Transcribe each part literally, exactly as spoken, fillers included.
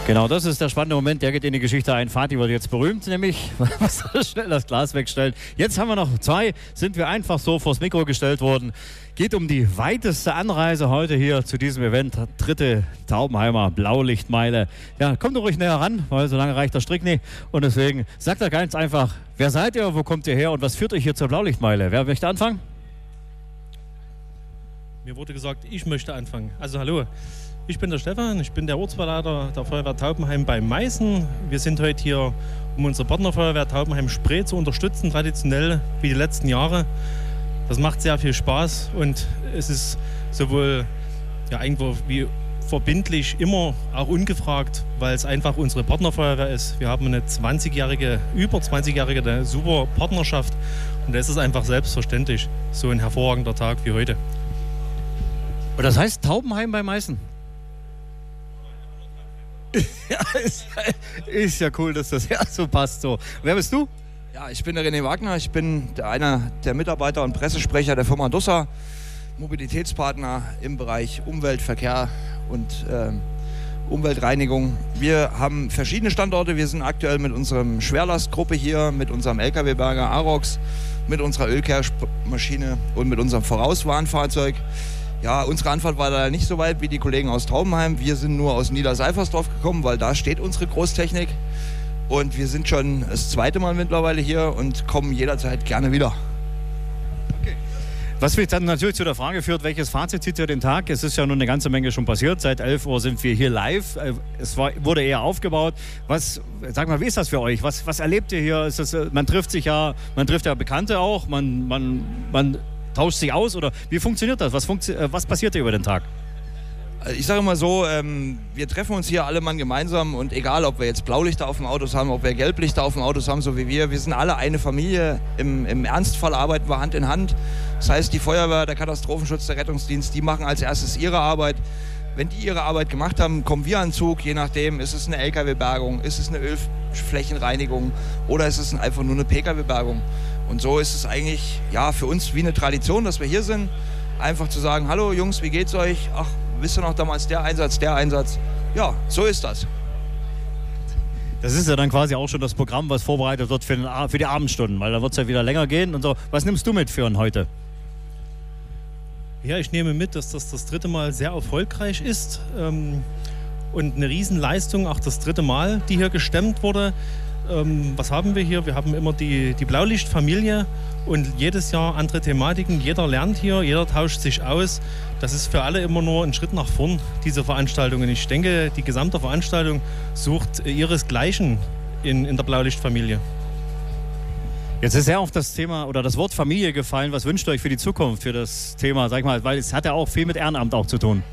Genau, das ist der spannende Moment, der geht in die Geschichte ein. Fatih wird jetzt berühmt, nämlich, was er schnell das Glas wegstellt. Jetzt haben wir noch zwei, sind wir einfach so vors Mikro gestellt worden. Geht um die weiteste Anreise heute hier zu diesem Event, dritte Taubenheimer Blaulichtmeile. Ja, kommt doch ruhig näher ran, weil so lange reicht der Strick nicht. Und deswegen sagt er ganz einfach, wer seid ihr, wo kommt ihr her und was führt euch hier zur Blaulichtmeile? Wer möchte anfangen? Mir wurde gesagt, ich möchte anfangen. Also hallo, ich bin der Stefan, ich bin der Ortsbeileiter der Feuerwehr Taubenheim bei Meißen. Wir sind heute hier, um unsere Partnerfeuerwehr Taubenheim Spree zu unterstützen, traditionell wie die letzten Jahre. Das macht sehr viel Spaß und es ist sowohl ja, irgendwo wie verbindlich immer auch ungefragt, weil es einfach unsere Partnerfeuerwehr ist. Wir haben eine zwanzigjährige, über zwanzigjährige eine super Partnerschaft und da ist es einfach selbstverständlich, so ein hervorragender Tag wie heute. Und das heißt Taubenheim bei Meißen? Ja, ist, ist ja cool, dass das ja so passt. So. Wer bist du? Ja, ich bin der René Wagner, ich bin der, einer der Mitarbeiter und Pressesprecher der Firma Dussa, Mobilitätspartner im Bereich Umwelt, Verkehr und äh, Umweltreinigung. Wir haben verschiedene Standorte, wir sind aktuell mit unserer Schwerlastgruppe hier, mit unserem L K W-Berger Arox, mit unserer Ölkehrmaschine und mit unserem Vorauswarnfahrzeug. Ja, unsere Anfahrt war da nicht so weit wie die Kollegen aus Taubenheim. Wir sind nur aus Niederseifersdorf gekommen, weil da steht unsere Großtechnik. Und wir sind schon das zweite Mal mittlerweile hier und kommen jederzeit gerne wieder. Okay. Was mich dann natürlich zu der Frage führt, welches Fazit zieht ihr den Tag? Es ist ja nun eine ganze Menge schon passiert. Seit elf Uhr sind wir hier live. Es war, wurde eher aufgebaut. Was, sag mal, wie ist das für euch? Was, was erlebt ihr hier? Ist das, man trifft sich ja, man trifft ja Bekannte auch. Man, man, man tauscht sich aus oder wie funktioniert das? Was, funktio- was passiert hier über den Tag? Ich sage mal so, ähm, wir treffen uns hier alle Mann gemeinsam und egal, ob wir jetzt Blaulichter auf dem Autos haben, ob wir Gelblichter auf dem Autos haben, so wie wir, wir sind alle eine Familie. Im, im Ernstfall arbeiten wir Hand in Hand. Das heißt, die Feuerwehr, der Katastrophenschutz, der Rettungsdienst, die machen als erstes ihre Arbeit. Wenn die ihre Arbeit gemacht haben, kommen wir an den Zug, je nachdem, ist es eine L K W-Bergung, ist es eine Ölflächenreinigung oder ist es einfach nur eine P K W-Bergung. Und so ist es eigentlich ja, für uns wie eine Tradition, dass wir hier sind, einfach zu sagen, hallo Jungs, wie geht's euch? Ach, wisst ihr noch damals der Einsatz, der Einsatz? Ja, so ist das. Das ist ja dann quasi auch schon das Programm, was vorbereitet wird für, den, für die Abendstunden, weil da wird es ja wieder länger gehen und so. Was nimmst du mit für heute? Ja, ich nehme mit, dass das das dritte Mal sehr erfolgreich ist ähm, und eine Riesenleistung, auch das dritte Mal, die hier gestemmt wurde. Ähm, was haben wir hier? Wir haben immer die, die Blaulichtfamilie und jedes Jahr andere Thematiken. Jeder lernt hier, jeder tauscht sich aus. Das ist für alle immer nur ein Schritt nach vorn, diese Veranstaltungen. Ich denke, die gesamte Veranstaltung sucht ihresgleichen in, in der Blaulichtfamilie. Jetzt ist sehr auf das Thema oder das Wort Familie gefallen. Was wünscht ihr euch für die Zukunft, für das Thema? Sag mal, weil es hat ja auch viel mit Ehrenamt auch zu tun.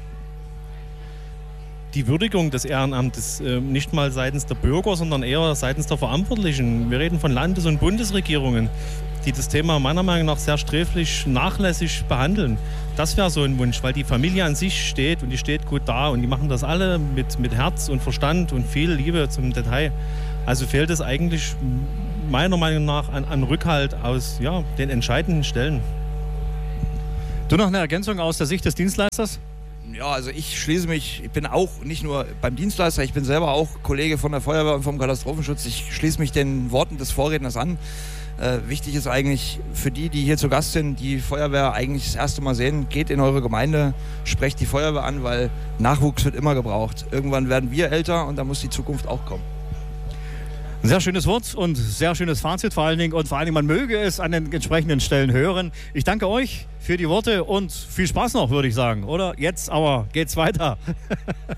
Die Würdigung des Ehrenamtes, äh, nicht mal seitens der Bürger, sondern eher seitens der Verantwortlichen. Wir reden von Landes- und Bundesregierungen, die das Thema meiner Meinung nach sehr sträflich, nachlässig behandeln. Das wäre so ein Wunsch, weil die Familie an sich steht und die steht gut da und die machen das alle mit, mit Herz und Verstand und viel Liebe zum Detail. Also fehlt es eigentlich meiner Meinung nach an, an Rückhalt aus ja, den entscheidenden Stellen. Du noch eine Ergänzung aus der Sicht des Dienstleisters? Ja, also ich schließe mich, ich bin auch nicht nur beim Dienstleister, ich bin selber auch Kollege von der Feuerwehr und vom Katastrophenschutz. Ich schließe mich den Worten des Vorredners an. Äh, wichtig ist eigentlich für die, die hier zu Gast sind, die Feuerwehr eigentlich das erste Mal sehen, geht in eure Gemeinde, sprecht die Feuerwehr an, weil Nachwuchs wird immer gebraucht. Irgendwann werden wir älter und da muss die Zukunft auch kommen. Ein sehr schönes Wort und sehr schönes Fazit vor allen Dingen. Und vor allen Dingen, man möge es an den entsprechenden Stellen hören. Ich danke euch für die Worte und viel Spaß noch, würde ich sagen. Oder? Jetzt aber geht's weiter.